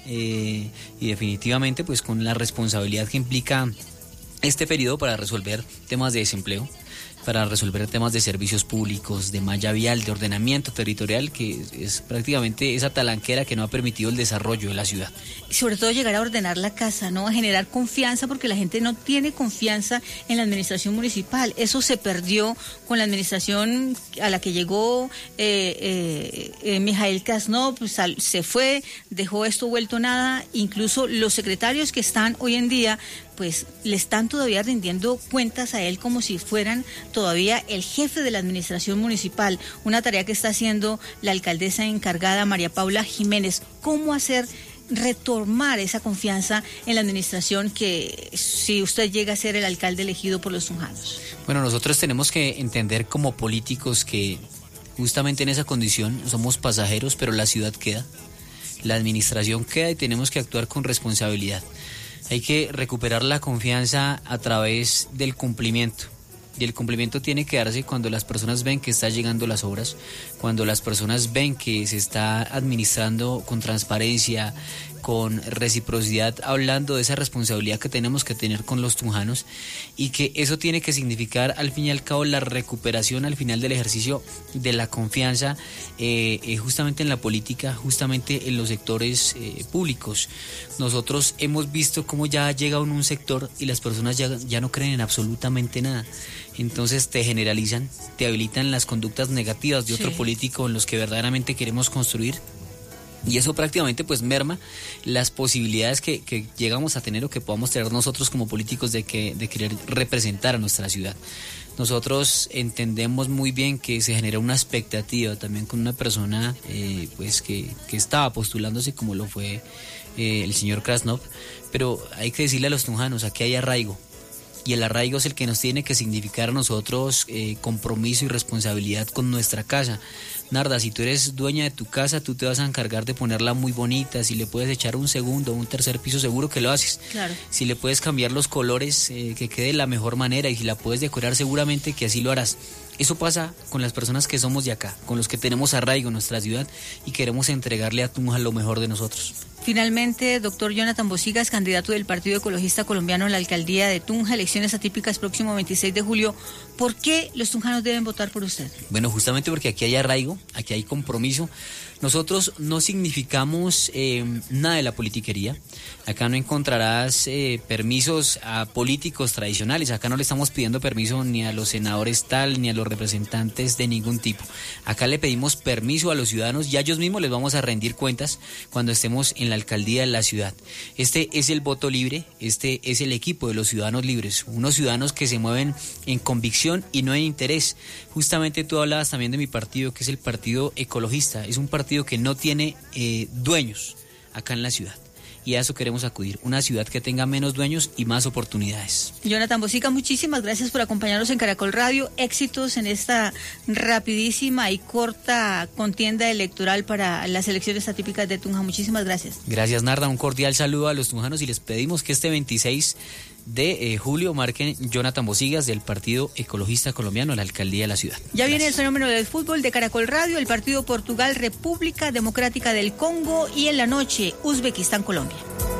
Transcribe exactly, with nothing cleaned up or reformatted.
eh, y definitivamente pues con la responsabilidad que implica este periodo para resolver temas de desempleo, para resolver temas de servicios públicos, de malla vial, de ordenamiento territorial, que es, es prácticamente esa talanquera que no ha permitido el desarrollo de la ciudad. Y sobre todo llegar a ordenar la casa, ¿no? A generar confianza, porque la gente no tiene confianza en la administración municipal. Eso se perdió con la administración a la que llegó eh, eh, eh, Mijail Krasnov, pues, al, se fue, dejó esto vuelto nada. Incluso los secretarios que están hoy en día, pues le están todavía rindiendo cuentas a él como si fueran todavía el jefe de la administración municipal, una tarea que está haciendo la alcaldesa encargada María Paula Jiménez. ¿Cómo hacer retomar esa confianza en la administración que si usted llega a ser el alcalde elegido por los tunjanos? Bueno, nosotros tenemos que entender como políticos que justamente en esa condición somos pasajeros, pero la ciudad queda, la administración queda y tenemos que actuar con responsabilidad. Hay que recuperar la confianza a través del cumplimiento. Y el cumplimiento tiene que darse cuando las personas ven que están llegando las obras, cuando las personas ven que se está administrando con transparencia, con reciprocidad, hablando de esa responsabilidad que tenemos que tener con los tunjanos, y que eso tiene que significar al fin y al cabo la recuperación al final del ejercicio de la confianza eh, eh, justamente en la política, justamente en los sectores eh, públicos. Nosotros hemos visto cómo ya llega a un sector y las personas ya, ya no creen en absolutamente nada. Entonces te generalizan, te habilitan las conductas negativas de otro sí. político en los que verdaderamente queremos construir. Y eso prácticamente pues merma las posibilidades que, que llegamos a tener o que podamos tener nosotros como políticos de, que, de querer representar a nuestra ciudad. Nosotros entendemos muy bien que se genera una expectativa también con una persona eh, pues que, que estaba postulándose como lo fue eh, el señor Krasnov, pero hay que decirle a los tunjanos, aquí hay arraigo. Y el arraigo es el que nos tiene que significar a nosotros eh, compromiso y responsabilidad con nuestra casa. Narda, si tú eres dueña de tu casa, tú te vas a encargar de ponerla muy bonita. Si le puedes echar un segundo o un tercer piso, seguro que lo haces. Claro. Si le puedes cambiar los colores, eh, que quede de la mejor manera, y si la puedes decorar, seguramente que así lo harás. Eso pasa con las personas que somos de acá, con los que tenemos arraigo en nuestra ciudad y queremos entregarle a Tunja lo mejor de nosotros. Finalmente, doctor Jonathan Bosigas, candidato del Partido Ecologista Colombiano a la alcaldía de Tunja, elecciones atípicas próximo veintiséis de julio. ¿Por qué los tunjanos deben votar por usted? Bueno, justamente porque aquí hay arraigo, aquí hay compromiso. Nosotros no significamos eh, nada de la politiquería. Acá no encontrarás eh, permisos a políticos tradicionales. Acá no le estamos pidiendo permiso ni a los senadores tal, ni a los representantes de ningún tipo. Acá le pedimos permiso a los ciudadanos y a ellos mismos les vamos a rendir cuentas cuando estemos en la alcaldía de la ciudad. Este es el voto libre, este es el equipo de los ciudadanos libres, unos ciudadanos que se mueven en convicción y no en interés. Justamente tú hablabas también de mi partido, que es el Partido Ecologista. Es un partido que no tiene eh, dueños acá en la ciudad. Y a eso queremos acudir, una ciudad que tenga menos dueños y más oportunidades. Jonathan Bosigas, muchísimas gracias por acompañarnos en Caracol Radio. Éxitos en esta rapidísima y corta contienda electoral para las elecciones atípicas de Tunja. Muchísimas gracias. Gracias, Narda. Un cordial saludo a los tunjanos y les pedimos que este veintiséis de eh, julio marquen Jonathan Bosigas del Partido Ecologista Colombiano a la alcaldía de la ciudad. Ya Gracias. Viene el fenómeno del fútbol de Caracol Radio, el partido Portugal, República Democrática del Congo, y en la noche Uzbekistán, Colombia.